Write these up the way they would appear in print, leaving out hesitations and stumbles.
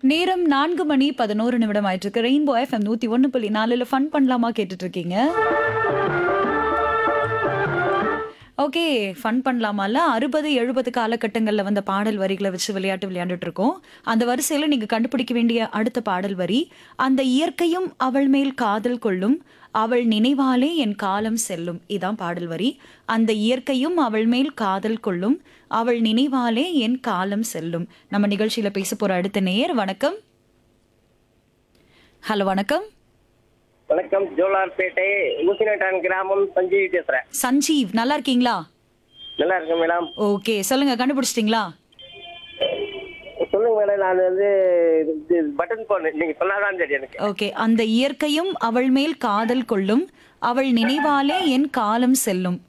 நேரம் 4 மணி 11 நிமிடம் ஆயிட்டு இருக்கு. ரெயின்போ எஃப்எம் 101.4ல ஃபன் பண்ணலாமா கேட்டுட்டு இருக்கீங்க. ஓகே, ஃபன் பண்ணலாமால 60 70 காலகட்டங்களில் வந்த பாடல் வரிகளை வச்சு விளையாட்டு விளையாண்டுட்டு இருக்கோம். அந்த வரிசையில் நீங்க கண்டுபிடிக்க வேண்டிய அடுத்த பாடல் வரி, அந்த இயற்கையும் அவள் மேல் காதல் கொள்ளும், அவள் நினைவாலே என் காலம் செல்லும். இதான் பாடல் வரி. அந்த இயற்கையும் அவள் மேல் காதல் கொள்ளும், அவள் நினைவாலே என் காலம் செல்லும். நம்ம நிகழ்ச்சியில பேச போற அடுத்த நேயர். வணக்கம். ஹலோ, வணக்கம். வணக்கம். ஜோலார்பேட்டை ஊசினட்டான் கிராமம் சஞ்சீவி பேசுறேன். சஞ்சீவ், நல்லா இருக்கீங்களா? நல்லா இருக்கேன் மேடம். ஓகே, சொல்லுங்க, கண்டுபிடிச்சிட்டீங்களா? சொல்லுங்க மேடம். நான் வந்து பட்டன் போன் நீங்க சொன்னாதான் சரி எனக்கு. ஓகே, அந்த இயற்கையும் அவள் மேல் காதல் கொள்ளும், அவள் நினைவாலே என் காலம் செல்லும்.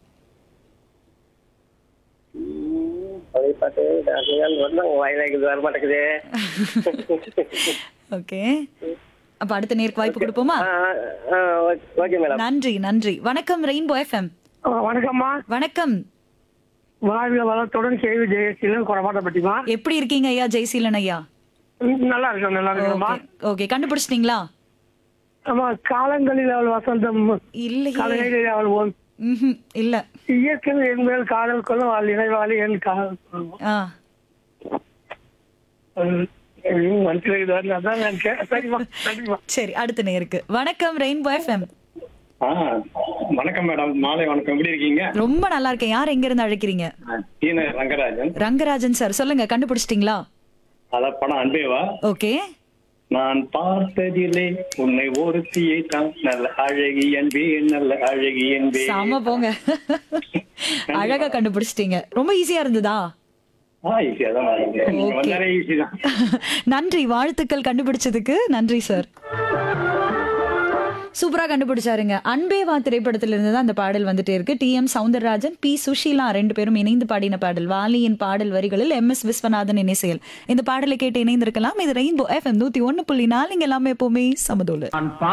பழைய பாட்டு வந்தாங்க வாயிலாக்குது வர மாட்டேங்குது. ஓகே, அப்ப அடுத்த நேருக்கு வாய்ப்பு கொடுப்போமா? Okay madam. நன்றி நன்றி. வணக்கம் ரெயின்போ எஃப்எம். வணக்கம்மா. வணக்கம். வாழ்க வளத்துடன் கேவி ஜெயசீலன் கொடமாட்டப்பட்டிமா. எப்படி இருக்கீங்க ஐயா ஜெயசீலன் ஐயா? நல்லா இருக்கேன், நல்லா இருக்கேம்மா. ஓகே, கண்டுபிடிச்சிட்டீங்களா? ஆமா, காலங்களில் அவள் வசந்தம், இல்லையே. கலைகளில் அவள் ஓன், இல்ல. இயற்கை என் மேல் காதல் கொள்ளும், அவள் நினைவாளி என் காதல் கொள்ளும். ஆ, மனசுல இது வரல, அதான் நான் சரிம்மா சரிம்மா. சரி, அடுத்த நேருக்கு. வணக்கம் ரெயின்போ எஃப்எம். வணக்கம் மேடம், மாலை வணக்கம். எப்படி இருக்கீங்க? ரொம்ப நல்லா இருக்கேன். யார் எங்க இருந்து அழைக்கிறீங்க? ரங்கராஜன். ரங்கராஜன் சார், சொல்லுங்க, கண்டுபிடிச்சிட்டீங்களா? அதான் படம் அன்பேவா. ஓகே. நான் பார்த்ததிலே உன்னை ஒருத்தியை தான், நல்ல அழகி என்பே, நல்ல அழகி என்பே. சாம போங்க. அழகா கண்டுபிடிச்சிட்டீங்க. ரொம்ப ஈஸியா இருந்ததா? ஈஸியா தான் இருக்கு. நீங்க வந்தாலே ஈஸி தான். நன்றி, வாழ்த்துக்கள் கண்டுபிடிச்சதுக்கு. நன்றி சார். சூப்பரா கண்டுபிடிச்சாருங்க. அன்பேவா திரைப்படத்துல இருந்து தான் அந்த பாடல் வந்துட்டே இருக்கு. டி.எம். சௌந்தரராஜன், பி. சுஷீலா ரெண்டு பேரும் இணைந்து பாடின பாடல். வாலியின் பாடல் வரிகளில் எம்.எஸ். விஸ்வநாதன் இசையில் இந்த பாடலை கேட்டு இணைந்திருக்கலாம். இது ரெயின்போ எஃப்எம் 101.4. இங்க எல்லாமே எப்பவுமே சமதோல.